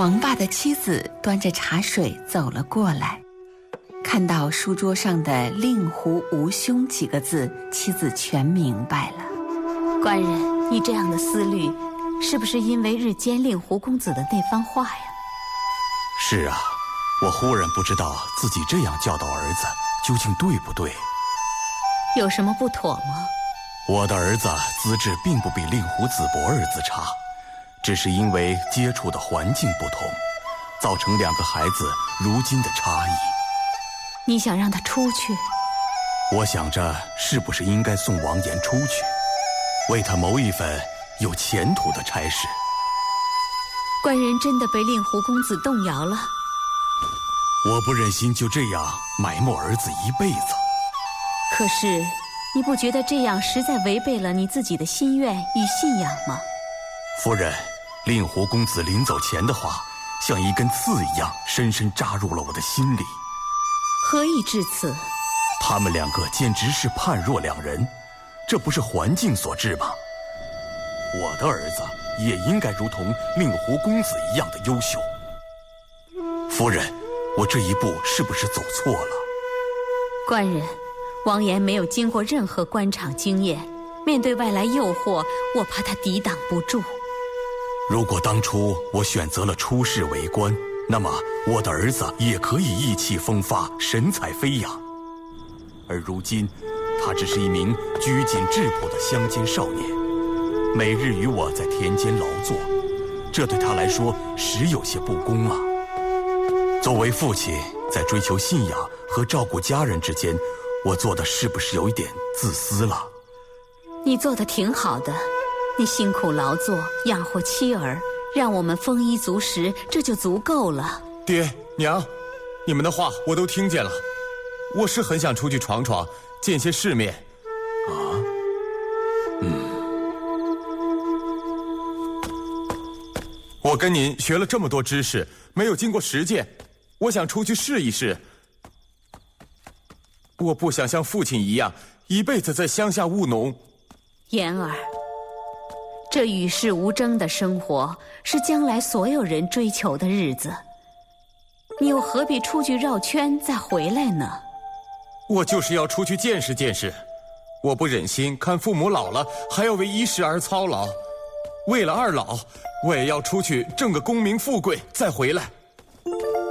王爸的妻子端着茶水走了过来，看到书桌上的“令狐无兄”几个字，妻子全明白了。 官人，你这样的思虑，是不是因为日间令狐公子的那番话呀？ 是啊，我忽然不知道自己这样教导儿子究竟对不对。 有什么不妥吗？ 我的儿子资质并不比令狐子博儿子差，只是因为接触的环境不同，造成两个孩子如今的差异。 你想让他出去？ 我想着是不是应该送王岩出去，为他谋一份有前途的差事。 官人真的被令狐公子动摇了？ 我不忍心就这样埋没儿子一辈子。 可是你不觉得这样实在违背了你自己的心愿与信仰吗？ 夫人，令狐公子临走前的话像一根刺一样深深扎入了我的心里。 何以至此？ 他们两个简直是判若两人，这不是环境所致吗？我的儿子也应该如同令狐公子一样的优秀。夫人，我这一步是不是走错了？ 官人，王岩没有经过任何官场经验，面对外来诱惑，我怕他抵挡不住。 如果当初我选择了出仕为官，那么我的儿子也可以意气风发，神采飞扬。而如今他只是一名拘谨质朴的乡间少年，每日与我在田间劳作，这对他来说实有些不公啊。作为父亲，在追求信仰和照顾家人之间，我做的是不是有一点自私了？ 你做的挺好的，你辛苦劳作，养活妻儿，让我们丰衣足食，这就足够了。 爹娘，你们的话我都听见了，我是很想出去闯闯，见些世面。我跟您学了这么多知识，没有经过实践，我想出去试一试。我不想像父亲一样，一辈子在乡下务农。 言儿，这与世无争的生活是将来所有人追求的日子，你又何必出去绕圈再回来呢？ 我就是要出去见识见识，我不忍心看父母老了还要为一世而操劳，为了二老，我也要出去挣个功名富贵再回来。